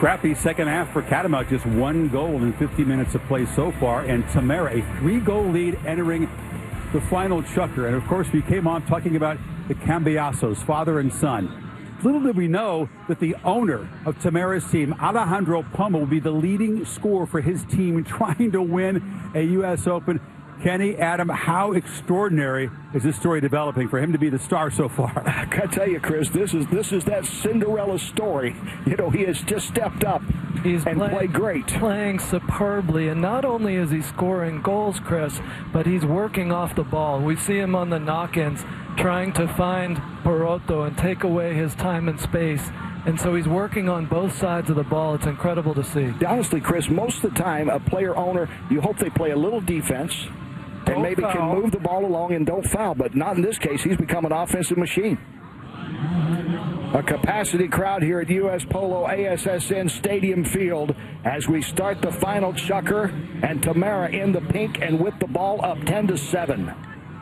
Scrappy second half for Catamount. Just one goal in 50 minutes of play so far. And Tamara, a 3-goal lead entering the final chukker. And, of course, we came on talking about the Cambiasos, father and son. Little did we know that the owner of Tamara's team, Alejandro Poma, will be the leading scorer for his team trying to win a U.S. Open. Kenny, Adam, how extraordinary is this story developing for him to be the star so far? I gotta tell you, Chris, this is that Cinderella story. You know, he has just stepped up and played great. Playing superbly, and not only is he scoring goals, Chris, but he's working off the ball. We see him on the knock-ins trying to find Perotto and take away his time and space. And so he's working on both sides of the ball. It's incredible to see. Honestly, Chris, most of the time, a player owner, you hope they play a little defense and maybe can move the ball along and don't foul. But not in this case. He's become an offensive machine. A capacity crowd here at U.S. Polo ASSN Stadium Field as we start the final chukker, and Tamara in the pink and with the ball up 10-7.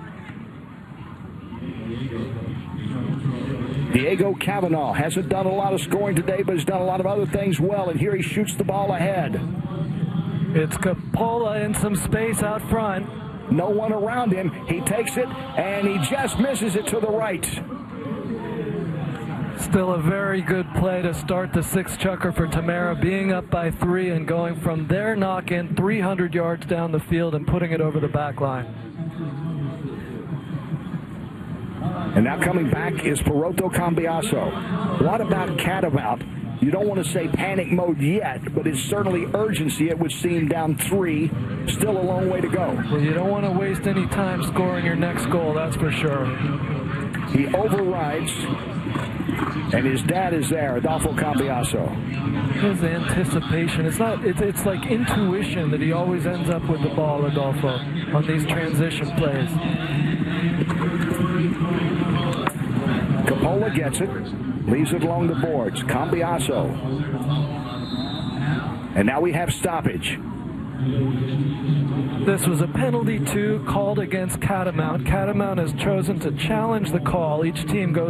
Diego Cavanaugh hasn't done a lot of scoring today, but has done a lot of other things well, and here he shoots the ball ahead. It's Coppola in some space out front. No one around him. He takes it, and he just misses it to the right. Still a very good play to start the sixth chukker for Tamara, being up by 3 and going from their knock-in 300 yards down the field and putting it over the back line. And now coming back is Perotto Cambiaso. What about Catamount? You don't want to say panic mode yet, but it's certainly urgency, it would seem, down 3. Still a long way to go. Well, you don't want to waste any time scoring your next goal, that's for sure. He overrides, and his dad is there, Adolfo Cambiaso. His anticipation, it's like intuition that he always ends up with the ball, Adolfo, on these transition plays. Coppola gets it, leaves it along the boards. Cambiaso. And now we have stoppage. This was a penalty, too, called against Catamount. Catamount has chosen to challenge the call. Each team goes